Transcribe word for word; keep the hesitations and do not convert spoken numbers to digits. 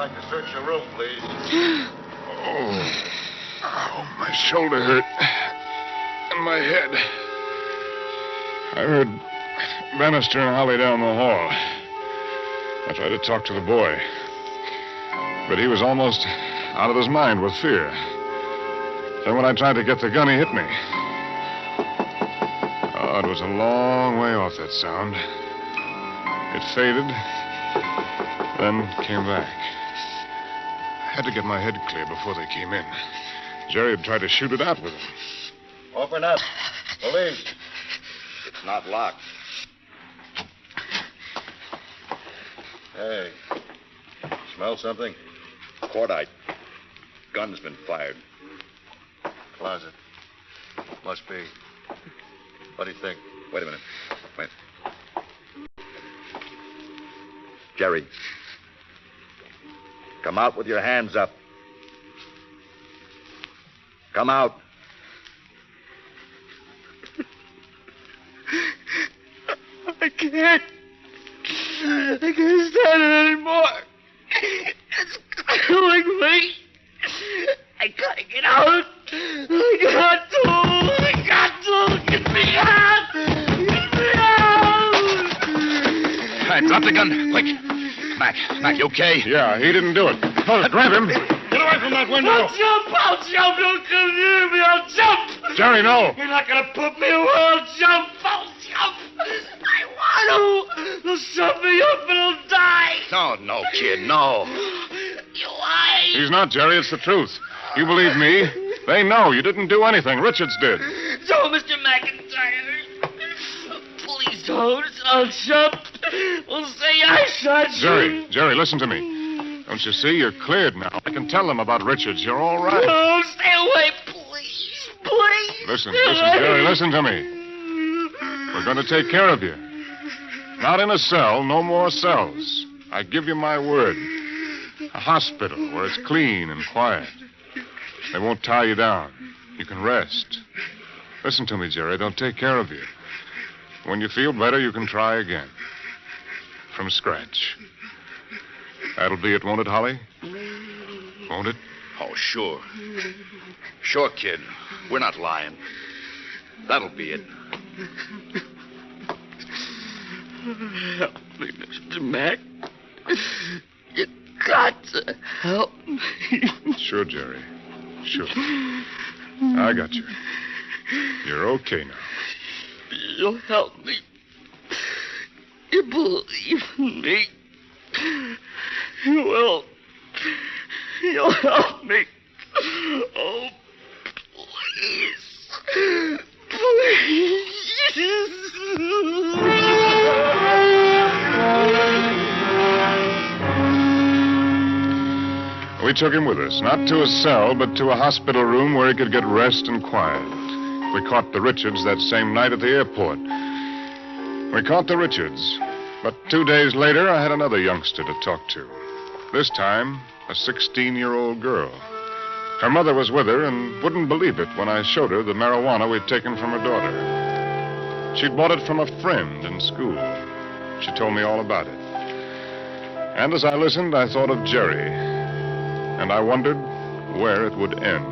like to search your room, please. Oh. Oh, my shoulder hurt. And my head. I heard Bannister and Holly down the hall. I tried to talk to the boy. But he was almost out of his mind with fear. Then when I tried to get the gun, he hit me. Oh, it was a long way off, that sound. It faded, then came back. I had to get my head clear before they came in. Jerry had tried to shoot it out with him. Open up. Police. It's not locked. Hey. Smell something? Cordite. Gun's been fired. Closet. Must be. What do you think? Wait a minute. Wait. Jerry. Come out with your hands up. Come out. I can't. I can't stand it anymore. It's killing me. I gotta get out. I got to. I got to. Get me out. Get me out. All right, drop the gun. Quick. Mac. Mac, you okay? Yeah, he didn't do it. Oh, grab him. Get away from that window. I'll jump. I'll jump. Don't come near me. I'll jump. Jerry, no. You're not gonna put me away. I'll jump. I'll jump. I want to. They'll shut me up and I'll die. No, no, kid, no. You lie. He's not, Jerry. It's the truth. You believe me? They know you didn't do anything. Richards did. Don't, Mister McIntyre. Please don't. I'll jump. We'll say I shot you. Jerry, Jerry, listen to me. Don't you see? You're cleared now. I can tell them about Richards. You're all right. No, stay away, please. Please. Listen, stay listen, away. Jerry, listen to me. We're going to take care of you. Not in a cell, no more cells. I give you my word. A hospital where it's clean and quiet. They won't tie you down. You can rest. Listen to me, Jerry. They'll take care of you. When you feel better, you can try again. From scratch. That'll be it, won't it, Holly? Won't it? Oh, sure. Sure, kid. We're not lying. That'll be it. Help me, Mister Mac. You got to help me. Sure, Jerry. Sure. I got you. You're okay now. You'll help me. You believe in me. You will. You'll help me. Oh, please. Please. We took him with us, not to a cell, but to a hospital room where he could get rest and quiet. We caught the Richards that same night at the airport. We caught the Richards, but two days later, I had another youngster to talk to. This time, a sixteen-year-old girl. Her mother was with her and wouldn't believe it when I showed her the marijuana we'd taken from her daughter. She'd bought it from a friend in school. She told me all about it. And as I listened, I thought of Jerry. And I wondered where it would end.